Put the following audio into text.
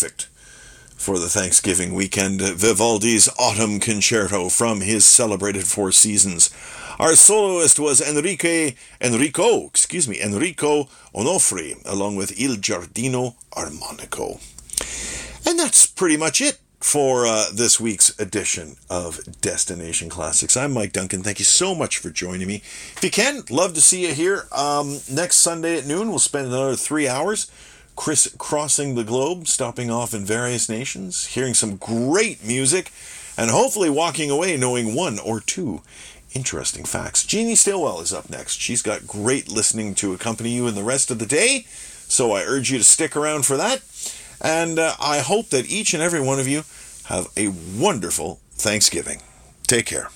perfect for the Thanksgiving weekend. Vivaldi's Autumn Concerto from his celebrated Four Seasons. Our soloist was Enrico Onofri, along with Il Giardino Armonico. And that's pretty much it for this week's edition of Destination Classics. I'm Mike Duncan. Thank you so much for joining me. If you can, love to see you here. Next Sunday at noon, we'll spend another 3 hours crossing the globe, stopping off in various nations, hearing some great music, and hopefully walking away knowing one or two interesting facts. Jeannie Stilwell is up next. She's got great listening to accompany you in the rest of the day, so I urge you to stick around for that. And I hope that each and every one of you have a wonderful Thanksgiving. Take care.